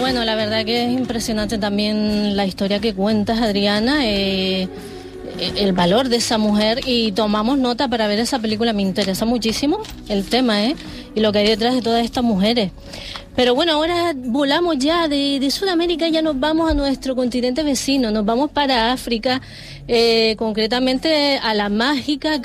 Bueno, la verdad que es impresionante también la historia que cuentas, Adriana, el valor de esa mujer, y tomamos nota para ver esa película. Me interesa muchísimo el tema, y lo que hay detrás de todas estas mujeres. Pero bueno, ahora volamos ya de Sudamérica, ya nos vamos a nuestro continente vecino, nos vamos para África, concretamente a la mágica